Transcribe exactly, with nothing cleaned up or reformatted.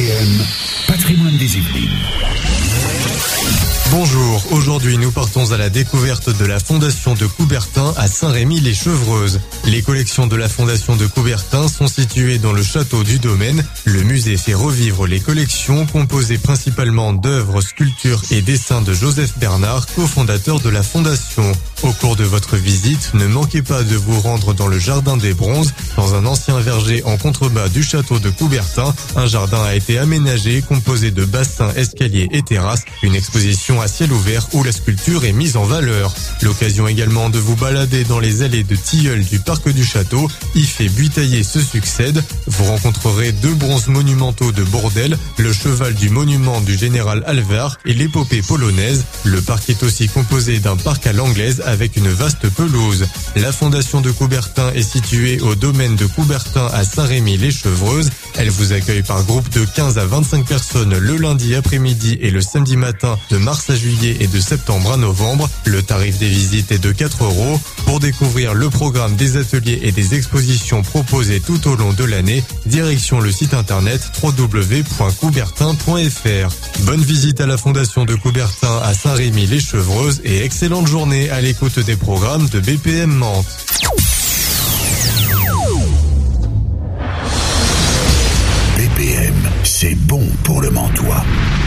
M, Patrimoine des Yvelines. Bonjour, aujourd'hui nous partons à la découverte de la Fondation de Coubertin à Saint-Rémy-les-Chevreuses. Les collections de la Fondation de Coubertin sont situées dans le château du domaine. Le musée fait revivre les collections composées principalement d'œuvres, sculptures et dessins de Joseph Bernard, cofondateur de la Fondation. Au cours de votre visite, ne manquez pas de vous rendre dans le Jardin des Bronzes, dans un ancien verger en contrebas du château de Coubertin. Un jardin a été aménagé, composé de bassins, escaliers et terrasses. Une exposition à ciel ouvert où la sculpture est mise en valeur. L'occasion également de vous balader dans les allées de tilleuls du parc du château. Yves et Buitaillé se succèdent. Vous rencontrerez deux bronzes monumentaux de Bourdelle, le cheval du monument du général Alvar et l'épopée polonaise. Le parc est aussi composé d'un parc à l'anglaise avec une vaste pelouse. La Fondation de Coubertin est située au domaine de Coubertin à Saint-Rémy-les-Chevreuses. Elle vous accueille par groupe de quinze à vingt-cinq personnes le lundi après-midi et le samedi matin de mars à juillet et de septembre à novembre. Le tarif des visites est de quatre euros. Pour découvrir le programme des ateliers et des expositions proposées tout au long de l'année, direction le site internet w w w point coubertin point f r. Bonne visite à la Fondation de Coubertin à Saint-Rémy-les-Chevreuses et excellente journée à l'écoute des programmes de B P M Mantes. B P M, c'est bon pour le Mantois.